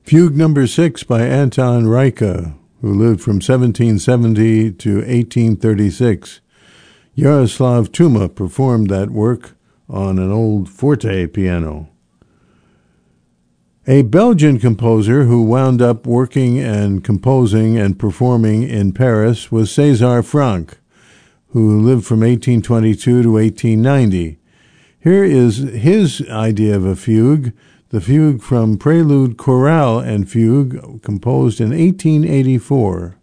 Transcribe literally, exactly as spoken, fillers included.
Fugue number six by Anton Reicha, who lived from seventeen seventy to eighteen thirty-six. Yaroslav Tuma performed that work on an old forte piano. A Belgian composer who wound up working and composing and performing in Paris was César Franck, who lived from eighteen twenty-two to eighteen ninety. Here is his idea of a fugue, the fugue from Prelude Chorale and Fugue, composed in eighteen eighty-four.